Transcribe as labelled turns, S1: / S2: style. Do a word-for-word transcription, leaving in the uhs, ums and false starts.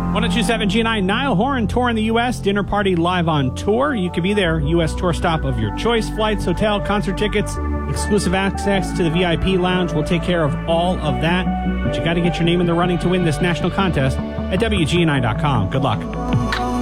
S1: one oh two point seven G N I, Niall Horan touring the U S, dinner party live on tour. You could be there. U S tour stop of your choice. Flights, hotel, concert tickets, exclusive access to the V I P lounge. We'll take care of all of that. But you got to get your name in the running to win this national contest at W G N I dot com. Good luck.